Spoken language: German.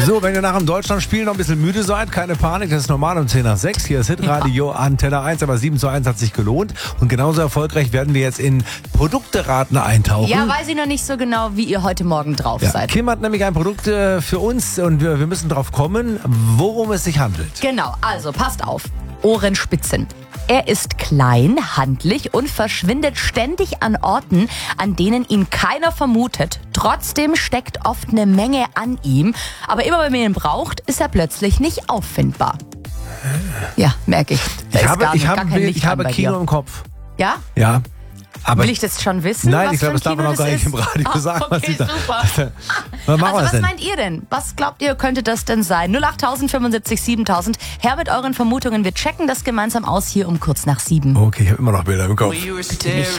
So, wenn ihr nach dem Deutschlandspiel noch ein bisschen müde seid, keine Panik, das ist normal um 10 nach 6. Hier ist Hitradio Antenne 1, aber 7:1 hat sich gelohnt. Und genauso erfolgreich werden wir jetzt in Produkteraten eintauchen. Ja, weiß ich noch nicht so genau, wie ihr heute Morgen drauf seid. Kim hat nämlich ein Produkt für uns und wir müssen drauf kommen, worum es sich handelt. Genau, also passt auf. Ohrenspitzen. Er ist klein, handlich und verschwindet ständig an Orten, an denen ihn keiner vermutet. Trotzdem steckt oft eine Menge an ihm. Aber immer wenn man ihn braucht, ist er plötzlich nicht auffindbar. Ja, merke ich. Ich habe Kino im Kopf. Ja? Ja. Aber will ich das schon wissen? Nein, ich glaube, das darf man auch gar nicht im Radio sagen. Okay, super. Was meint ihr denn? Was glaubt ihr, könnte das denn sein? 08000 75 7000. Her mit euren Vermutungen. Wir checken das gemeinsam aus hier um kurz nach 7. Okay, ich habe immer noch Bilder im Kopf. Bitte nicht.